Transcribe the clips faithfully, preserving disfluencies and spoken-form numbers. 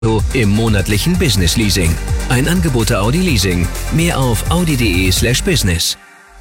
im monatlichen Business Leasing. Ein Angebot der Audi Leasing. Mehr auf audi punkt de slash business.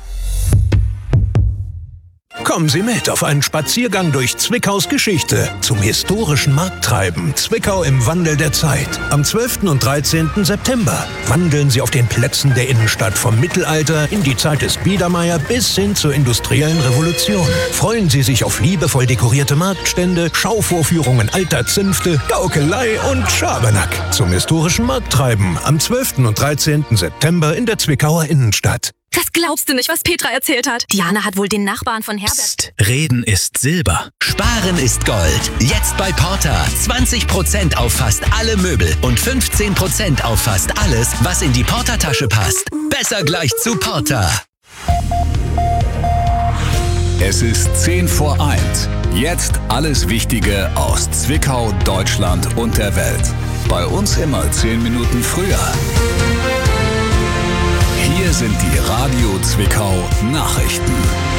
Kommen Sie mit auf einen Spaziergang durch Zwickaus Geschichte zum historischen Markttreiben Zwickau im Wandel der Zeit. Am zwölften und dreizehnten September wandeln Sie auf den Plätzen der Innenstadt vom Mittelalter in die Zeit des Biedermeier bis hin zur industriellen Revolution. Freuen Sie sich auf liebevoll dekorierte Marktstände, Schauvorführungen alter Zünfte, Gaukelei und Schabernack zum historischen Markttreiben am zwölften und dreizehnten September in der Zwickauer Innenstadt. Das glaubst du nicht, was Petra erzählt hat. Diana hat wohl den Nachbarn von Herbert... Psst, Reden ist Silber. Sparen ist Gold. Jetzt bei Porter. zwanzig Prozent auf fast alle Möbel und fünfzehn Prozent auf fast alles, was in die Portertasche passt. Besser gleich zu Porter. Es ist zehn vor eins. Jetzt alles Wichtige aus Zwickau, Deutschland und der Welt. Bei uns immer zehn Minuten früher. Hier sind die Radio Zwickau Nachrichten.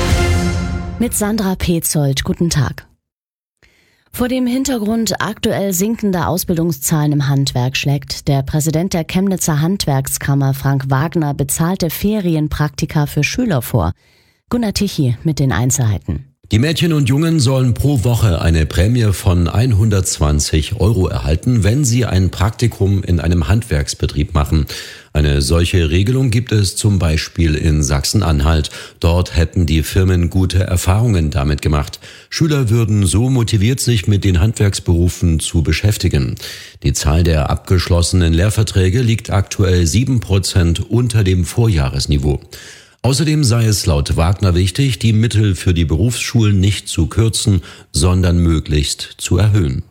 Mit Sandra Petzold, guten Tag. Vor dem Hintergrund aktuell sinkender Ausbildungszahlen im Handwerk schlägt der Präsident der Chemnitzer Handwerkskammer, Frank Wagner, bezahlte Ferienpraktika für Schüler vor. Gunnar Tichy mit den Einzelheiten. Die Mädchen und Jungen sollen pro Woche eine Prämie von hundertzwanzig Euro erhalten, wenn sie ein Praktikum in einem Handwerksbetrieb machen. Eine solche Regelung gibt es zum Beispiel in Sachsen-Anhalt. Dort hätten die Firmen gute Erfahrungen damit gemacht. Schüler würden so motiviert, sich mit den Handwerksberufen zu beschäftigen. Die Zahl der abgeschlossenen Lehrverträge liegt aktuell sieben Prozent unter dem Vorjahresniveau. Außerdem sei es laut Wagner wichtig, die Mittel für die Berufsschulen nicht zu kürzen, sondern möglichst zu erhöhen.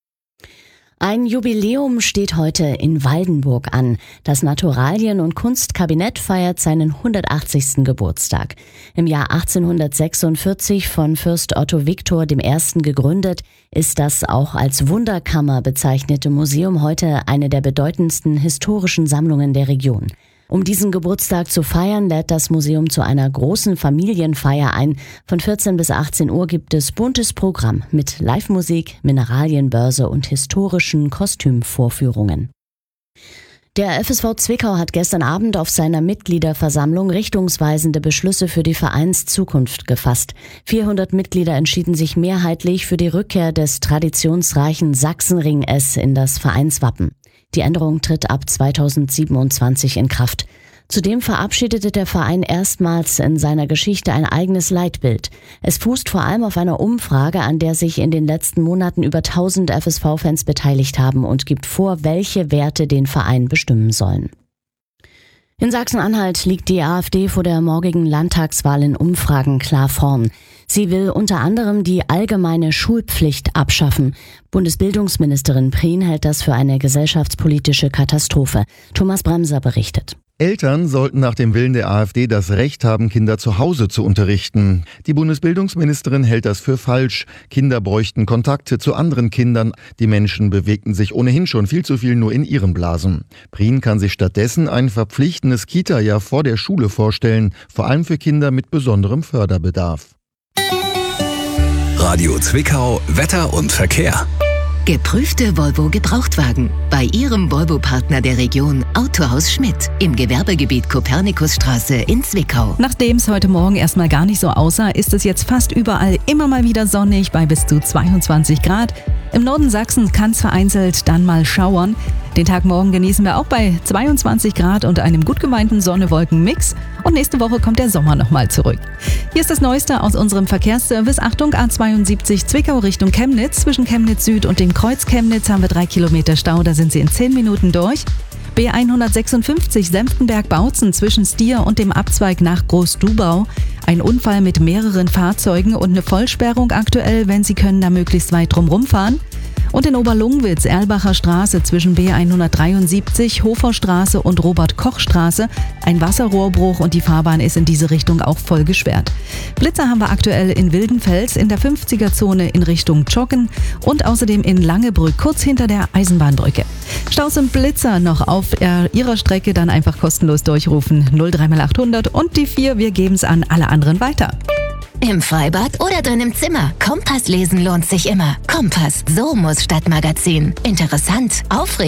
Ein Jubiläum steht heute in Waldenburg an. Das Naturalien- und Kunstkabinett feiert seinen hundertachtzigsten Geburtstag. Im Jahr achtzehnhundertsechsundvierzig von Fürst Otto Viktor der Erste gegründet, ist das auch als Wunderkammer bezeichnete Museum heute eine der bedeutendsten historischen Sammlungen der Region. Um diesen Geburtstag zu feiern, lädt das Museum zu einer großen Familienfeier ein. Von vierzehn bis achtzehn Uhr gibt es buntes Programm mit Live-Musik, Mineralienbörse und historischen Kostümvorführungen. Der F S V Zwickau hat gestern Abend auf seiner Mitgliederversammlung richtungsweisende Beschlüsse für die Vereinszukunft gefasst. vierhundert Mitglieder entschieden sich mehrheitlich für die Rückkehr des traditionsreichen Sachsenring S in das Vereinswappen. Die Änderung tritt ab zweitausendsiebenundzwanzig in Kraft. Zudem verabschiedete der Verein erstmals in seiner Geschichte ein eigenes Leitbild. Es fußt vor allem auf einer Umfrage, an der sich in den letzten Monaten über tausend F S V-Fans beteiligt haben und gibt vor, welche Werte den Verein bestimmen sollen. In Sachsen-Anhalt liegt die AfD vor der morgigen Landtagswahl in Umfragen klar vorn. Sie will unter anderem die allgemeine Schulpflicht abschaffen. Bundesbildungsministerin Prien hält das für eine gesellschaftspolitische Katastrophe. Thomas Bremser berichtet. Eltern sollten nach dem Willen der AfD das Recht haben, Kinder zu Hause zu unterrichten. Die Bundesbildungsministerin hält das für falsch. Kinder bräuchten Kontakte zu anderen Kindern. Die Menschen bewegten sich ohnehin schon viel zu viel nur in ihren Blasen. Prien kann sich stattdessen ein verpflichtendes Kita-Jahr vor der Schule vorstellen, vor allem für Kinder mit besonderem Förderbedarf. Radio Zwickau, Wetter und Verkehr. Geprüfte Volvo Gebrauchtwagen. Bei Ihrem Volvo-Partner der Region Autohaus Schmidt im Gewerbegebiet Kopernikusstraße in Zwickau. Nachdem es heute Morgen erstmal gar nicht so aussah, ist es jetzt fast überall immer mal wieder sonnig bei bis zu zweiundzwanzig Grad. Im Norden Sachsens kann es vereinzelt dann mal schauern. Den Tag morgen genießen wir auch bei zweiundzwanzig Grad und einem gut gemeinten Sonne-Wolken-Mix. Und nächste Woche kommt der Sommer nochmal zurück. Hier ist das Neueste aus unserem Verkehrsservice. Achtung, A zweiundsiebzig Zwickau Richtung Chemnitz. Zwischen Chemnitz Süd und dem Kreuz Chemnitz haben wir drei Kilometer Stau. Da sind Sie in zehn Minuten durch. B hundertsechsundfünfzig Senftenberg-Bautzen zwischen Stier und dem Abzweig nach Groß-Dubau. Ein Unfall mit mehreren Fahrzeugen und eine Vollsperrung aktuell. Wenn Sie können, da möglichst weit drum rumfahren. Und in Oberlungwitz, Erlbacher Straße zwischen B hundertdreiundsiebzig, Hoferstraße und Robert-Koch-Straße. Ein Wasserrohrbruch und die Fahrbahn ist in diese Richtung auch voll gesperrt. Blitzer haben wir aktuell in Wildenfels in der fünfziger-Zone in Richtung Joggen und außerdem in Langebrück, kurz hinter der Eisenbahnbrücke. Staus und Blitzer noch auf äh, Ihrer Strecke, dann einfach kostenlos durchrufen. null drei mal achthundert und die vier, wir geben es an alle anderen weiter. Im Freibad oder drin im Zimmer. Kompass lesen lohnt sich immer. Kompass, so muss Stadtmagazin. Interessant, aufregend.